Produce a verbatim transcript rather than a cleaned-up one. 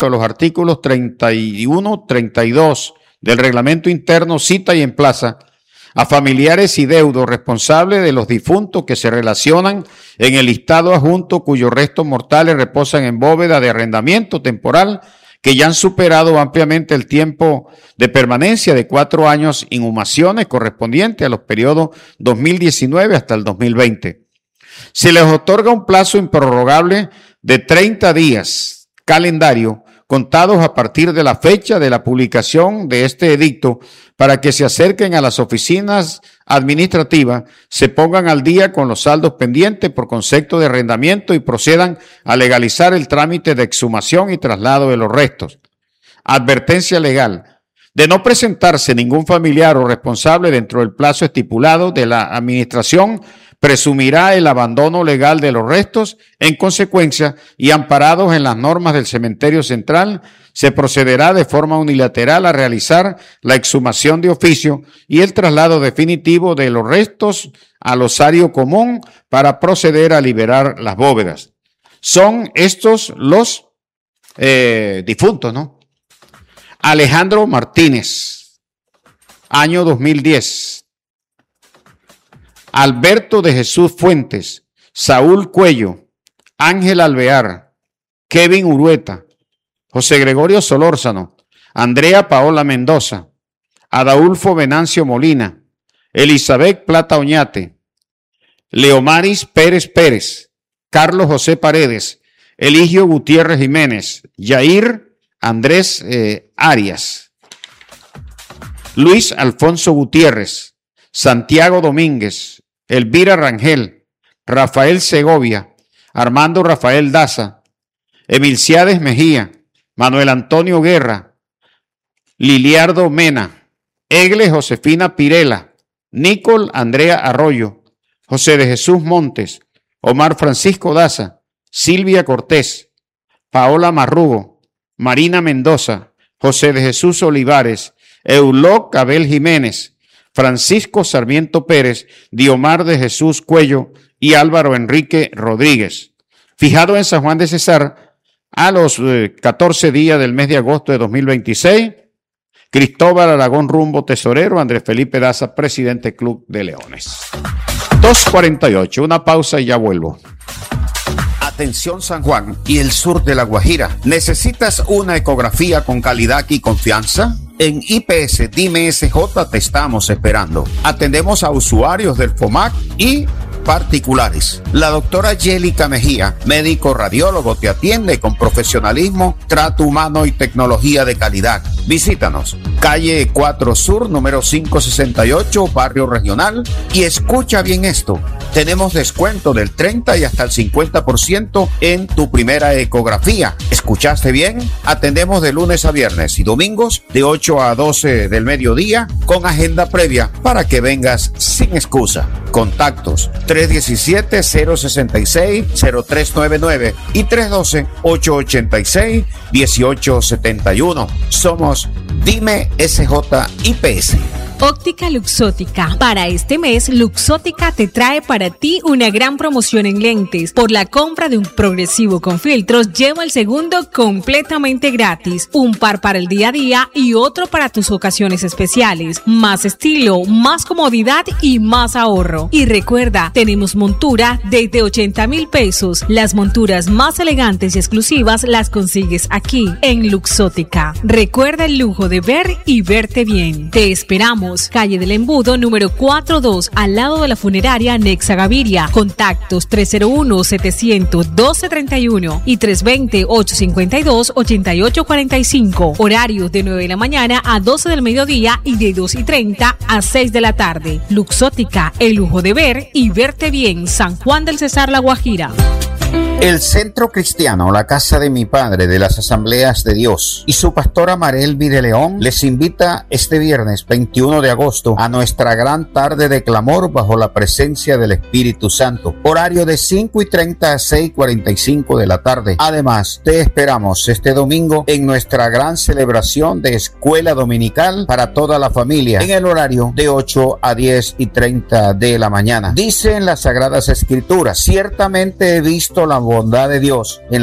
efecto los artículos treinta y uno, treinta y dos del reglamento interno, cita y emplaza a familiares y deudos responsables de los difuntos que se relacionan en el listado adjunto cuyos restos mortales reposan en bóveda de arrendamiento temporal que ya han superado ampliamente el tiempo de permanencia de cuatro años, inhumaciones correspondientes a los periodos dos mil diecinueve hasta el dos mil veinte. Se les otorga un plazo improrrogable de treinta días calendario contados a partir de la fecha de la publicación de este edicto para que se acerquen a las oficinas administrativas, se pongan al día con los saldos pendientes por concepto de arrendamiento y procedan a legalizar el trámite de exhumación y traslado de los restos. Advertencia legal. De no presentarse ningún familiar o responsable dentro del plazo estipulado de la administración, presumirá el abandono legal de los restos. En consecuencia, y amparados en las normas del cementerio central, se procederá de forma unilateral a realizar la exhumación de oficio y el traslado definitivo de los restos al osario común para proceder a liberar las bóvedas. Son estos los eh, difuntos, ¿no? Alejandro Martínez, año dos mil diez. Alberto de Jesús Fuentes, Saúl Cuello, Ángel Alvear, Kevin Urueta, José Gregorio Solórzano, Andrea Paola Mendoza, Adaulfo Venancio Molina, Elizabeth Plata Oñate, Leomaris Pérez Pérez, Carlos José Paredes, Eligio Gutiérrez Jiménez, Yair Andrés eh, Arias, Luis Alfonso Gutiérrez, Santiago Domínguez, Elvira Rangel, Rafael Segovia, Armando Rafael Daza, Emilciades Mejía, Manuel Antonio Guerra, Liliardo Mena, Egle Josefina Pirela, Nicol Andrea Arroyo, José de Jesús Montes, Omar Francisco Daza, Silvia Cortés, Paola Marrugo, Marina Mendoza, José de Jesús Olivares, Euloc Abel Jiménez, Francisco Sarmiento Pérez, Diomar de Jesús Cuello y Álvaro Enrique Rodríguez. Fijado en San Juan de Cesar, a los eh, catorce días del mes de agosto de dos mil veintiséis, Cristóbal Aragón Rumbo, tesorero, Andrés Felipe Daza, presidente Club de Leones. dos cuarenta y ocho, una pausa y ya vuelvo. Atención San Juan y el sur de La Guajira. ¿Necesitas una ecografía con calidad y confianza? En I P S Dime S J te estamos esperando. Atendemos a usuarios del FOMAC y particulares. La doctora Yélica Mejía, médico radiólogo, te atiende con profesionalismo, trato humano y tecnología de calidad. Visítanos, calle cuatro Sur, número quinientos sesenta y ocho, Barrio Regional, y escucha bien esto. Tenemos descuento del treinta y hasta el cincuenta por ciento en tu primera ecografía. ¿Escuchaste bien? Atendemos de lunes a viernes y domingos de ocho a doce del mediodía con agenda previa para que vengas sin excusa. Contactos tres uno siete, cero seis seis, cero tres nueve nueve y tres uno dos, ocho ocho seis, uno ocho siete uno. Somos Dime S J I P S. Óptica Luxótica. Para este mes, Luxótica te trae para ti una gran promoción en lentes. Por la compra de un progresivo con filtros, lleva el segundo completamente gratis. Un par para el día a día y otro para tus ocasiones especiales. Más estilo, más comodidad y más ahorro. Y recuerda, tenemos montura desde ochenta mil pesos. Las monturas más elegantes y exclusivas las consigues aquí, en Luxótica. Recuerda el lujo de ver y verte bien. Te esperamos. Calle del Embudo, número cuatro dos, al lado de la funeraria Nexa Gaviria. Contactos tres cero uno, setecientos, doce treinta y uno y tres dos cero, ocho cinco dos, ocho ocho cuatro cinco. Horarios de nueve de la mañana a doce del mediodía y de dos y treinta a seis de la tarde. Luxótica, el lujo de ver y verte bien. San Juan del Cesar, La Guajira. El Centro Cristiano, la Casa de mi Padre de las Asambleas de Dios y su pastora Marelvi de León les invita este viernes veintiuno de agosto a nuestra gran tarde de clamor bajo la presencia del Espíritu Santo. Horario de cinco y treinta a seis y cuarenta y cinco de la tarde. Además, te esperamos este domingo en nuestra gran celebración de Escuela Dominical para toda la familia en el horario de ocho a diez y treinta de la mañana. Dice en las Sagradas Escrituras, ciertamente he visto la bondad de Dios en